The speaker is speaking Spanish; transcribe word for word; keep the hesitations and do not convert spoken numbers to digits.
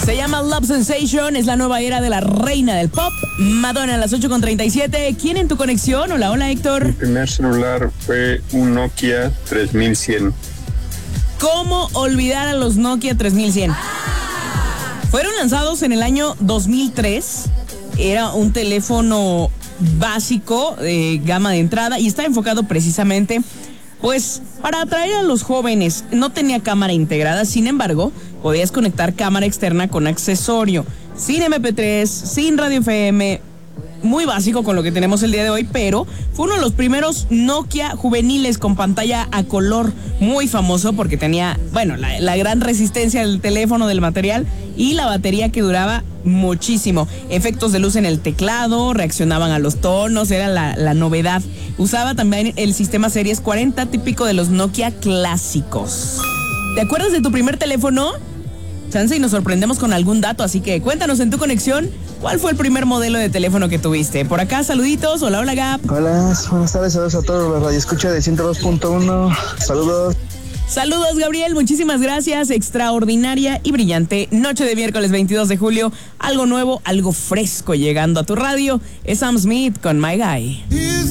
Se llama Love Sensation, es la nueva era de la reina del pop, Madonna, a las ocho con treinta y siete. ¿Quién en tu conexión? Hola, hola, Héctor. Mi primer celular fue un Nokia tres mil cien. ¿Cómo olvidar a los Nokia tres mil cien? Fueron lanzados en el año dos mil tres. Era un teléfono básico, de gama de entrada, y está enfocado precisamente pues para atraer a los jóvenes. No tenía cámara integrada, sin embargo, podías conectar cámara externa con accesorio, sin eme pe tres, sin radio efe eme, muy básico con lo que tenemos el día de hoy, pero fue uno de los primeros Nokia juveniles con pantalla a color, muy famoso porque tenía, bueno, la, la gran resistencia del teléfono, del material, y la batería que duraba muchísimo. Efectos de luz en el teclado, reaccionaban a los tonos, era la, la novedad. Usaba también el sistema Series cuarenta, típico de los Nokia clásicos. ¿Te acuerdas de tu primer teléfono? Chance y nos sorprendemos con algún dato, así que cuéntanos en tu conexión cuál fue el primer modelo de teléfono que tuviste. Por acá, saluditos. Hola, hola, Gap. Hola, buenas tardes, saludos a todos los radioescuchas de ciento dos punto uno. Saludos. Saludos, Gabriel, muchísimas gracias. Extraordinaria y brillante noche de miércoles veintidós de julio. Algo nuevo, algo fresco llegando a tu radio. Es Sam Smith con My Guy.